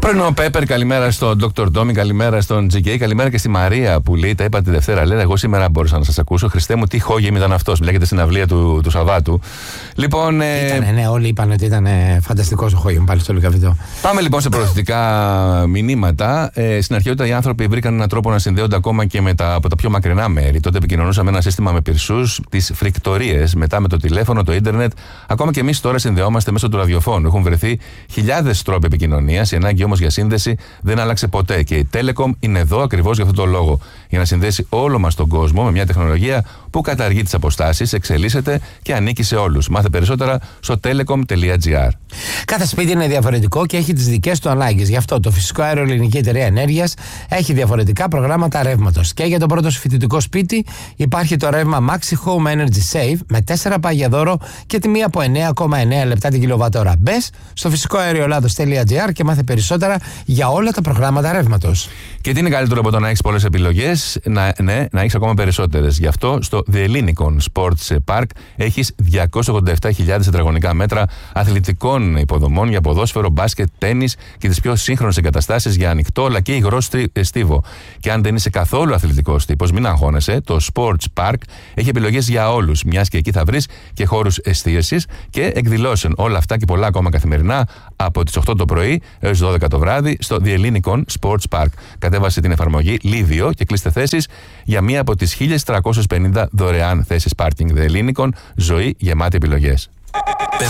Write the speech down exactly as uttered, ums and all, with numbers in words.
Πρωινό Πέπερ, καλημέρα στον Δόκτωρ Ντόμι, καλημέρα στον τζι κέι, καλημέρα και στη Μαρία που λέει: τα είπα τη Δευτέρα. Λέει: εγώ σήμερα μπόρεσα να σας ακούσω. Χριστέ μου, τι χόγεμ ήταν αυτός. Μιλάγεται στην αυλία του, του Σαββάτου. Λοιπόν. Ε... Ήτανε, ναι, όλοι είπαν ότι ήταν φανταστικός ο χόγεμ πάλι στο Λουκαβιτό. Πάμε λοιπόν σε προωθητικά μηνύματα. Ε, στην αρχαιότητα οι άνθρωποι βρήκαν έναν τρόπο να συνδέονται ακόμα και με τα, από τα πιο μακρινά μέρη. Τότε επικοινωνούσαμε ένα σύστημα με πυρσούς, τις φρικτορίες, μετά με το τηλέφωνο, το ίντερνετ. Ακόμα και εμείς τώρα συνδεόμαστε μέσω του ραδιοφώνου. Έχουν βρεθεί χιλιάδες τρόποι επικοινωνίας. Η ανάγκη όμως για σύνδεση δεν άλλαξε ποτέ. Και η Telecom είναι εδώ ακριβώς για αυτόν τον λόγο. Για να συνδέσει όλο μας τον κόσμο με μια τεχνολογία που καταργεί τις αποστάσεις, εξελίσσεται και ανήκει σε όλους. Μάθε περισσότερα στο telecom τελεία gr. Κάθε σπίτι είναι διαφορετικό και έχει τις δικές του ανάγκες. Γι' αυτό το Φυσικό Αέριο Ελληνική Εταιρεία Ενέργειας έχει διαφορετικά προγράμματα ρεύματος. Και για το πρώτο σου φοιτητικό σπίτι υπάρχει το ρεύμα Maxi Home Energy Save με τέσσερα πάγια δώρο και τιμή από εννέα κόμμα εννέα λεπτά την κιλοβατόρα. Μπες στο φυσικό αέριο ελλάδος τελεία gr και μάθε περισσότερα για όλα τα προγράμματα ρεύματος. Και τι είναι καλύτερο από το να έχεις πολλές επιλογές, να, ναι, να έχεις ακόμα περισσότερες. Γι' αυτό στο The Ellinikon Sports Park έχεις διακόσιες ογδόντα επτά χιλιάδες τετραγωνικά μέτρα αθλητικών υποδομών για ποδόσφαιρο, μπάσκετ, τένις και τις πιο σύγχρονες εγκαταστάσεις για ανοιχτό αλλά και υγρό στίβο. Και αν δεν είσαι καθόλου αθλητικός τύπος, μην αγχώνεσαι. Το Sports Park έχει επιλογές για όλους, μιας και εκεί θα βρεις και χώρους εστίασης και εκδηλώσεων. Όλα αυτά και πολλά ακόμα καθημερινά από τις οκτώ το πρωί έως δώδεκα το βράδυ στο The Ellinikon Sports Park. Κατέβασε την εφαρμογή Livio και κλείστε θέσεις για μία από τις χίλιες τριακόσιες πενήντα δωρεάν θέσεις πάρκινγκ. The Ellinikon, ζωή γεμάτη επιλογές.